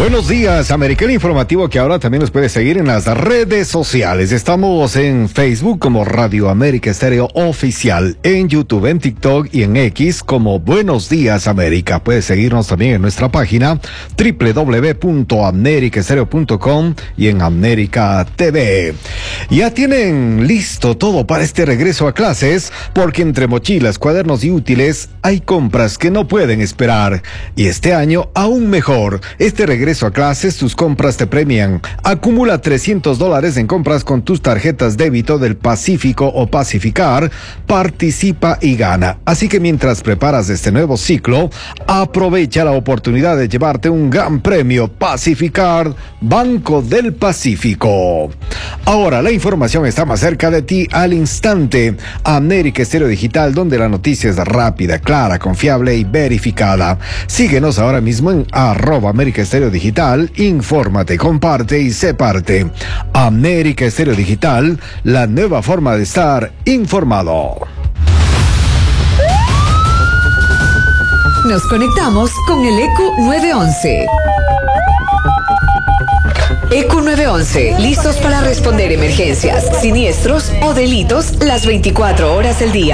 Buenos días, América, el informativo que ahora también nos puede seguir en las redes sociales. Estamos en Facebook como Radio América Estéreo Oficial, en YouTube, en TikTok y en X como Buenos Días América. Puedes seguirnos también en nuestra página www.americaestereo.com y en América TV. Ya tienen listo todo para este regreso a clases, porque entre mochilas, cuadernos y útiles hay compras que no pueden esperar. Y este año aún mejor. Este regreso a clases, tus compras te premian. Acumula $300 en compras con tus tarjetas débito del Pacífico o Pacificar. Participa y gana. Así que mientras preparas este nuevo ciclo, aprovecha la oportunidad de llevarte un gran premio. Pacificar, Banco del Pacífico. Ahora la información está más cerca de ti al instante. América Estéreo Digital, donde la noticia es rápida, clara, confiable y verificada. Síguenos ahora mismo en @América Estéreo Digital. Infórmate, comparte y sé parte. América Estéreo Digital, la nueva forma de estar informado. Nos conectamos con el ECU 911. ECU 911, listos para responder emergencias, siniestros o delitos las 24 horas del día.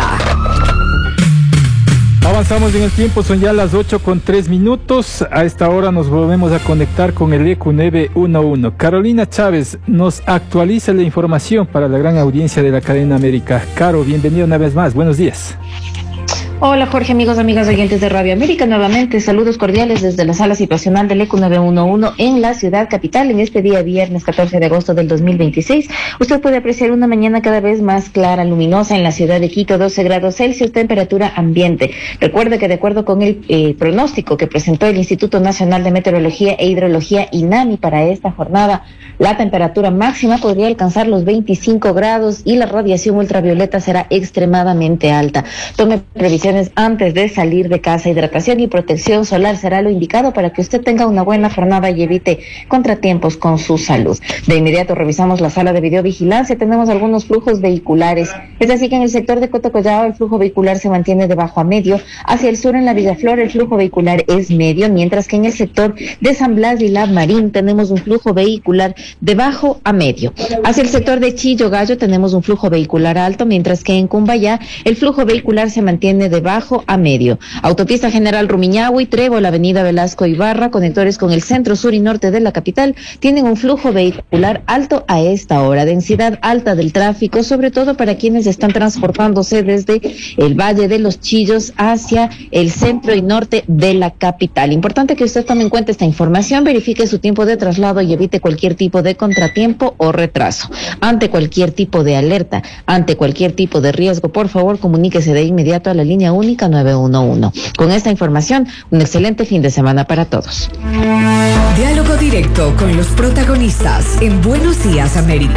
Avanzamos en el tiempo, son ya las 8:03. A esta hora nos volvemos a conectar con el ECU 911. Carolina Chávez nos actualiza la información para la gran audiencia de la cadena América. Caro, bienvenida una vez más, buenos días. Hola Jorge, amigos, amigas oyentes de Radio América, nuevamente saludos cordiales desde la sala situacional del ECU 911 en la ciudad capital. En este día viernes 14 de agosto del 2026, usted puede apreciar una mañana cada vez más clara, luminosa en la ciudad de Quito, 12 grados Celsius, temperatura ambiente. Recuerde que de acuerdo con el pronóstico que presentó el Instituto Nacional de Meteorología e Hidrología, INAMI, para esta jornada, la temperatura máxima podría alcanzar los 25 grados y la radiación ultravioleta será extremadamente alta. Tome previsiones antes de salir de casa. Hidratación y protección solar será lo indicado para que usted tenga una buena jornada y evite contratiempos con su salud. De inmediato revisamos la sala de videovigilancia. Tenemos algunos flujos vehiculares. Es así que en el sector de Cotocollao el flujo vehicular se mantiene de bajo a medio. Hacia el sur en la Villaflor el flujo vehicular es medio, mientras que en el sector de San Blas y Lav-Marín tenemos un flujo vehicular de bajo a medio. Hacia el sector de Chillo Gallo tenemos un flujo vehicular alto, mientras que en Cumbayá el flujo vehicular se mantiene de bajo a medio. Autopista General Rumiñahui, Trébol, Avenida Velasco Ibarra, conectores con el centro, sur y norte de la capital, tienen un flujo vehicular alto a esta hora. Densidad alta del tráfico, sobre todo para quienes están transportándose desde el Valle de los Chillos hacia el centro y norte de la capital. Importante que usted tome en cuenta esta información, verifique su tiempo de traslado y evite cualquier tipo de contratiempo o retraso. Ante cualquier tipo de alerta, ante cualquier tipo de riesgo, por favor, comuníquese de inmediato a la línea única 911. Con esta información, un excelente fin de semana para todos. Diálogo directo con los protagonistas en Buenos Días América.